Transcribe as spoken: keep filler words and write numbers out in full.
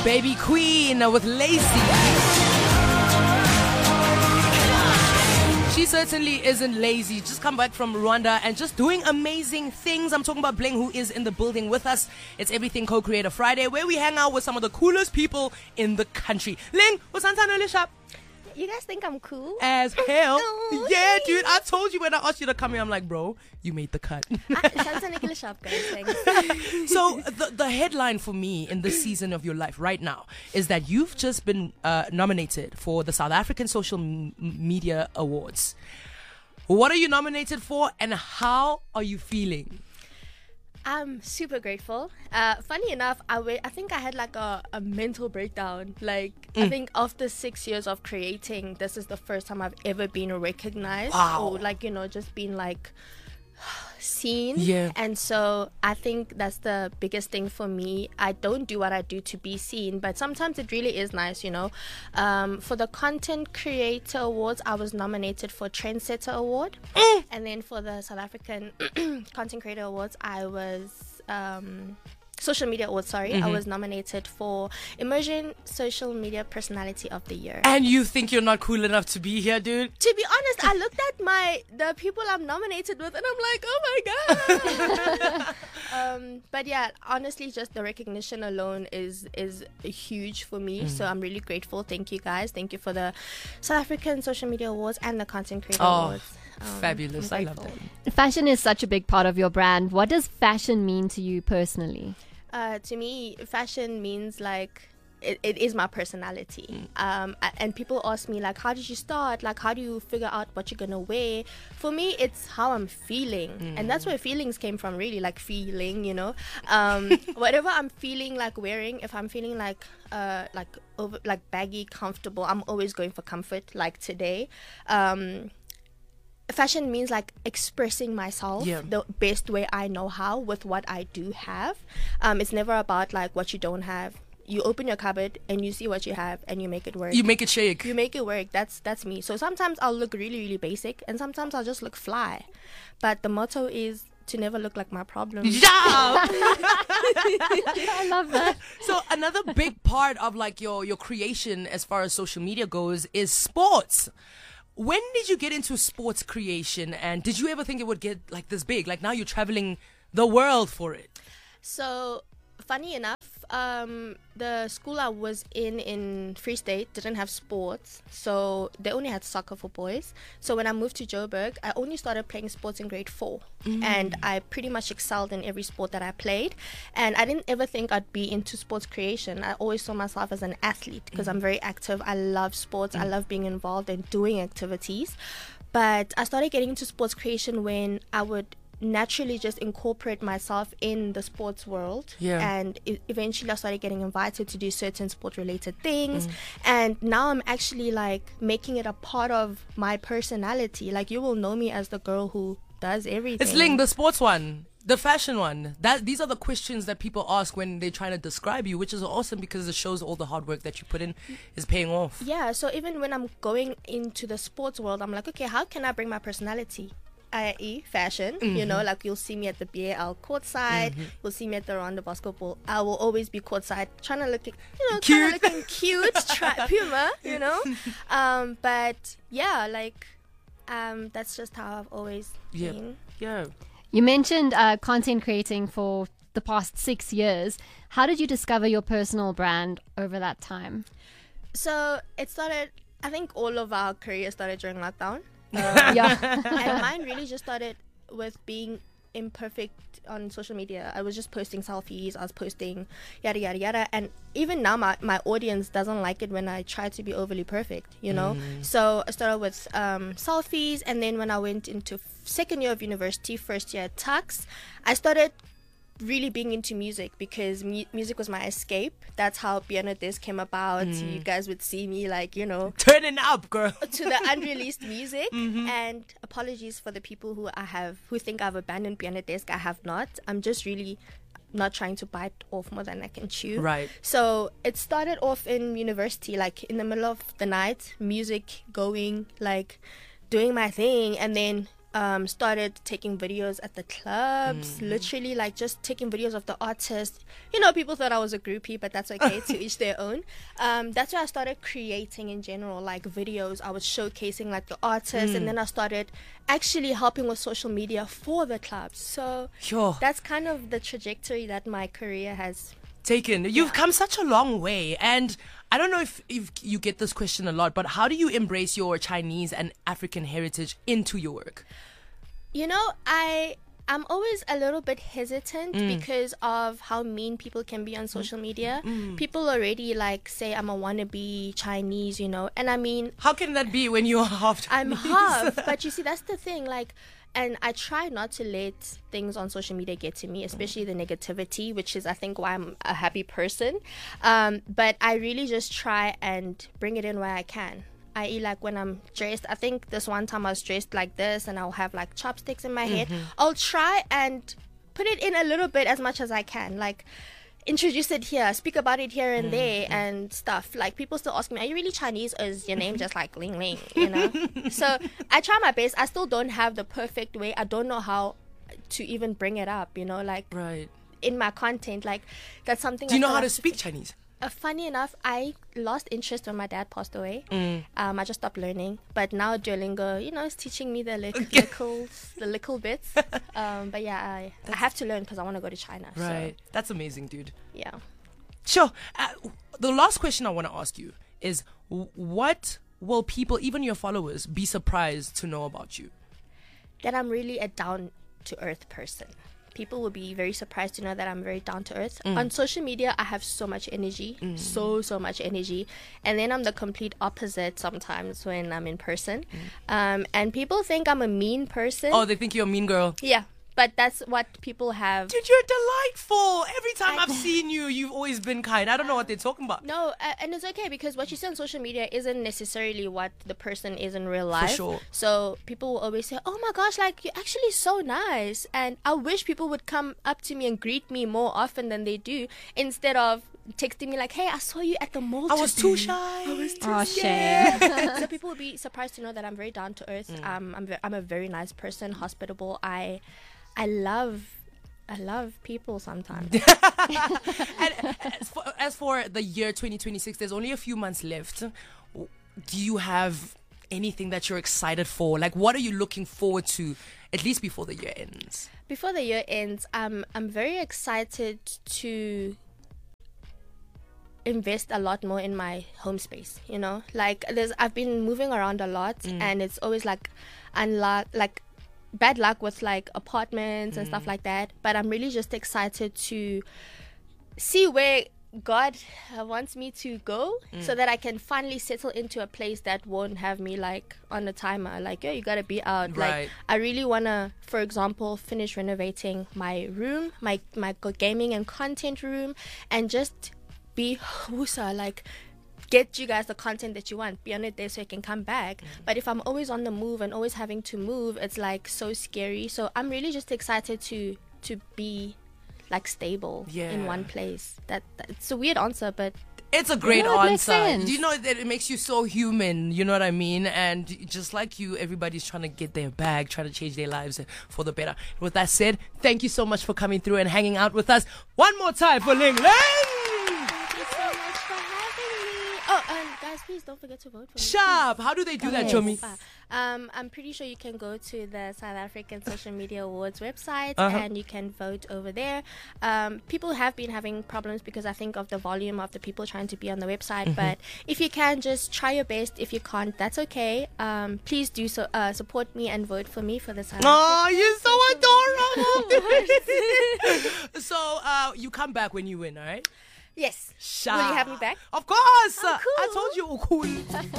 Baby Queen with Lacey. She certainly isn't lazy. Just come back from Rwanda and just doing amazing things. I'm talking about Bling, who is in the building with us. It's Everything Co-Creator Friday, where we hang out with some of the coolest people in the country. Ling, usantana lishap. You guys think I'm cool? As hell. Oh, Yeah, dude. I told you when I asked you to come here, I'm like, bro, you made the cut. Shop, guys. Thanks. So the, the headline for me in this season of your life right now is that you've just been uh, nominated for the South African Social M- Media Awards. What are you nominated for and how are you feeling? I'm super grateful. Uh, funny enough, I, w- I think I had like a, a mental breakdown. Like, mm. I think after six years of creating, this is the first time I've ever been recognized. Wow. Or like, you know, just been like seen. Yeah. And so I think that's the biggest thing for me. I don't do what I do to be seen, but sometimes it really is nice, you know. Um, for the Content Creator Awards, I was nominated for Trendsetter Award. Mm. And then for the South African Content Creator Awards, I was... Um, Social Media Awards, sorry. Mm-hmm. I was nominated for Emerging Social Media Personality of the Year. And you think you're not cool enough to be here, dude? To be honest, I looked at my the people I'm nominated with and I'm like, oh my god. um, but yeah, honestly, just the recognition alone is is huge for me. Mm. So I'm really grateful. Thank you guys. Thank you for the South African Social Media Awards and the Content Creator oh, Awards. Um, fabulous. I love that. Fashion is such a big part of your brand. What does fashion mean to you personally? Uh, to me, fashion means like it, it is my personality. Mm. Um, and people ask me like, how did you start? Like, how do you figure out what you're gonna wear? For me, it's how I'm feeling, mm. and that's where feelings came from. Really, like feeling, you know. Um, whatever I'm feeling like wearing. If I'm feeling like uh like over like baggy, comfortable, I'm always going for comfort. Like today. Um, Fashion means like expressing myself yeah. the best way I know how with what I do have. Um, it's never about like what you don't have. You open your cupboard and you see what you have and you make it work. You make it shake. You make it work. That's that's me. So sometimes I'll look really, really basic and sometimes I'll just look fly. But the motto is to never look like my problem. Yeah! I love that. So another big part of like your, your creation as far as social media goes is sports. When did you get into sports creation and did you ever think it would get like this big? Like now you're traveling the world for it. So funny enough, um, the school I was in in Free State didn't have sports. So they only had soccer for boys. So when I moved to Joburg, I only started playing sports in grade four. Mm. And I pretty much excelled in every sport that I played. And I didn't ever think I'd be into sports creation. I always saw myself as an athlete because mm. I'm very active. I love sports. Mm. I love being involved and doing activities. But I started getting into sports creation when I would naturally just incorporate myself in the sports world. Yeah. And e- eventually I started getting invited to do certain sport related things. Mm. And now I'm actually like making it a part of my personality. Like you will know me as the girl who does everything. It's Ling, the sports one, the fashion one. That these are the questions that people ask when they're trying to describe you, which is awesome because it shows all the hard work that you put in is paying off. Yeah. So even when I'm going into the sports world, I'm like, okay, how can I bring my personality? that is fashion, mm-hmm. you know, like you'll see me at the B A L courtside, mm-hmm. you'll see me at the Rwanda basketball. I will always be courtside, trying to look, you know, kind of looking cute, try, Puma, you know. Um, but yeah, like um, that's just how I've always yeah. been. Yeah. You mentioned uh, content creating for the past six years. How did you discover your personal brand over that time? So it started, I think all of our careers started during lockdown. Um, yeah. And mine really just started with being imperfect on social media. I was just posting selfies, I was posting yada yada yada, and even now my, my audience doesn't like it when I try to be overly perfect, you know. Mm. So I started with um, selfies, and then when I went into f- second year of university, first year at Tux, I started really being into music because mu- music was my escape. That's how Piano Desk came about. Mm. You guys would see me like, you know, turning up, girl, to the unreleased music. Mm-hmm. And apologies for the people who I have who think I've abandoned Piano Desk. I have not. I'm just really not trying to bite off more than I can chew. Right. So it started off in university, like in the middle of the night, music going, like doing my thing, and then Um, started taking videos at the clubs, Mm. literally like just taking videos of the artists. You know, people thought I was a groupie, but that's okay, to each their own. Um, that's where I started creating in general, like videos. I was showcasing like the artists, Mm. and then I started actually helping with social media for the clubs. So Sure. that's kind of the trajectory that my career has. Taken. You've come such a long way. And I don't know if, if you get this question a lot, but how do you embrace your Chinese and African heritage into your work? You know, I I'm always a little bit hesitant because of how mean people can be on social media. People already like say I'm a wannabe Chinese, you know, and I mean How can that be when you're half I'm Chinese? half, but you see that's the thing, like. And I try not to let things on social media get to me, especially the negativity, which is, I think, why I'm a happy person. Um, but I really just try and bring it in where I can. that is, like, when I'm dressed, I think this one time I was dressed like this and I'll have, like, chopsticks in my head. I'll try and put it in a little bit as much as I can. Like, introduce it here, speak about it here and there and stuff. Like, people still ask me, are you really Chinese, or is your name just like Ling Ling, you know? So I try my best. I still don't have the perfect way. I don't know how to even bring it up, you know, like Right. in my content. Like, that's something. Do you I know feel how to like- speak Chinese? Uh, funny enough, I lost interest when my dad passed away. Um, I just stopped learning. But now Duolingo, you know, is teaching me the lick, little, the little bits. Um, but yeah, I, I have to learn because I want to go to China. Right. That's amazing, dude. So, yeah. Sure. Uh, the last question I want to ask you is w- what will people, even your followers, be surprised to know about you? That I'm really a down-to-earth person. People will be very surprised to know that I'm very down-to-earth. On social media, I have so much energy. So, so much energy. And then I'm the complete opposite sometimes when I'm in person. Um, and people think I'm a mean person. Oh, they think you're a mean girl. Yeah. But that's what people have. Dude, you're delightful. Every time I- I've seen you, you've always been kind. I don't know what they're talking about. No, uh, and it's okay because what you see on social media isn't necessarily what the person is in real life. sure. So people will always say, "Oh my gosh, like you're actually so nice," and I wish people would come up to me and greet me more often than they do, instead of texting me like, "Hey, I saw you at the mall I was today." too shy. I was too Oh, scared. So people will be surprised to know that I'm very down to earth. Um, I'm ve- I'm a very nice person, hospitable. I I love. I love people sometimes. And as for, as for the year twenty twenty-six, there's only a few months left. Do you have anything that you're excited for? Like, what are you looking forward to, at least before the year ends? Before the year ends, um, I'm very excited to invest a lot more in my home space. You know, like there's I've been moving around a lot, and it's always like unluck, like bad luck with like apartments and stuff like that. But I'm really just excited to see where God uh, wants me to go, so that I can finally settle into a place that won't have me like on a timer. Like, yo, you gotta be out. Right. Like, I really wanna, for example, finish renovating my room, my my go- gaming and content room, and just be woosa, like get you guys the content that you want. Be on it there so you can come back. But if I'm always on the move and always having to move, it's like so scary. So I'm really just excited to to be like stable Yeah. in one place. That, that it's a weird answer, but It's a great No, it makes answer. sense. You know that it makes you so human. You know what I mean? And just like you, everybody's trying to get their bag, trying to change their lives for the better. With that said, thank you so much for coming through and hanging out with us. One more time for Ling Ling. thank you so much for having me. Oh, and guys, please don't forget to vote for me. Sharp. How do they do that, Yes. Chomi? Um, I'm pretty sure you can go to the South African Social Media Awards website, Uh-huh. and you can vote over there. Um, people have been having problems because I think of the volume of the people trying to be on the website. Mm-hmm. But if you can, just try your best. If you can't, that's okay. Um, please do so. Uh, support me and vote for me for the South Oh, you're so adorable. So, uh, you come back when you win, all right? Yes. Sharp. Will you have me back? Of course. Oh, cool. I told you, cool.